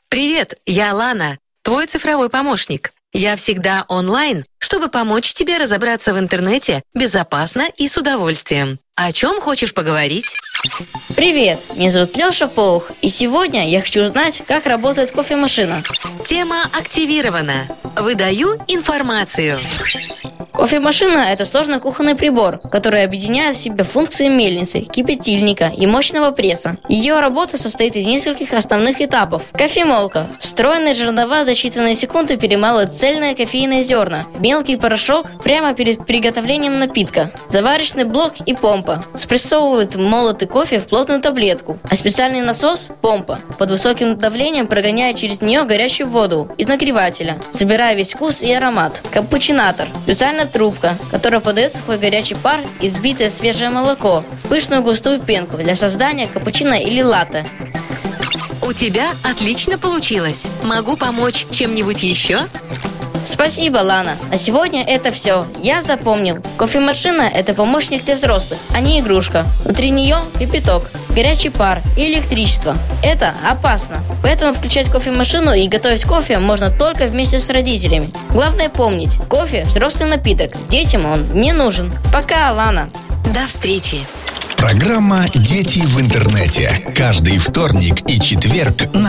Привет, я Лана, твой цифровой помощник. Я всегда онлайн, чтобы помочь тебе разобраться в интернете безопасно и с удовольствием. О чем хочешь поговорить? Привет, меня зовут Леша Паух, и сегодня я хочу узнать, как работает кофемашина. Тема активирована. Выдаю информацию. Кофемашина – это сложный кухонный прибор, который объединяет в себе функции мельницы, кипятильника и мощного пресса. Ее работа состоит из нескольких основных этапов. Кофемолка. Встроенные жернова за считанные секунды перемалывают цельные кофейные зерна в мелкий порошок прямо перед приготовлением напитка. Заварочный блок и помпа спрессовывают молотый кофе в плотную таблетку, а специальный насос – помпа под высоким давлением прогоняет через нее горячую воду из нагревателя, забирая весь вкус и аромат. Капучинатор – специальная трубка, которая подает сухой горячий пар и взбитое свежее молоко в пышную густую пенку для создания капучино или латте. У тебя отлично получилось. Могу помочь чем-нибудь еще? Спасибо, Лана. На сегодня это все. Я запомнил. Кофемашина – это помощник для взрослых, а не игрушка. Внутри нее кипяток, горячий пар и электричество. Это опасно. Поэтому включать кофемашину и готовить кофе можно только вместе с родителями. Главное помнить, кофе – взрослый напиток. Детям он не нужен. Пока, Лана. До встречи. Программа «Дети в интернете». Каждый вторник и четверг на